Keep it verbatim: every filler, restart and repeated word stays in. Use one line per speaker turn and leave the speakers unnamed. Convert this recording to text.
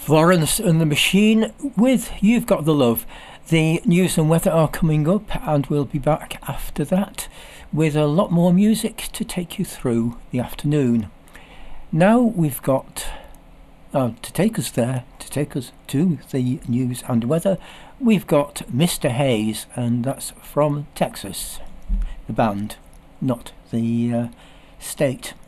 Florence and the Machine with You've Got the Love. The news and weather are coming up, and we'll be back after that with a lot more music to take you through the afternoon. Now we've got, uh, to take us there, to take us to the news and weather, we've got Mister Hayes, and that's from Texas. The band, not the uh, state.